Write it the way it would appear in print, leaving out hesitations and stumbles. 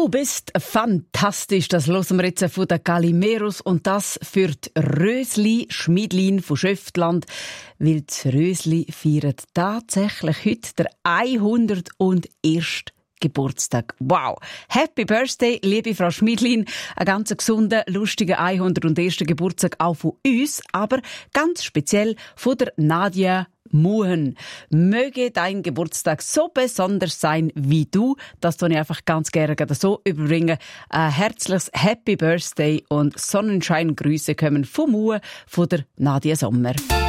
Du bist fantastisch, das hören wir jetzt von der Calimeros und das für die Rösli Schmidlin von Schöftland, weil das Rösli feiert tatsächlich heute der 101. Geburtstag. Wow! Happy Birthday, liebe Frau Schmidlin. Ein ganz gesunder, lustiger 101. Geburtstag auch von uns, aber ganz speziell von der Nadia Muhen. Möge dein Geburtstag so besonders sein wie du. Das tue ich einfach ganz gerne so überbringen. Ein herzliches Happy Birthday und Sonnenscheingrüße kommen von Muhen, von der Nadia Sommer.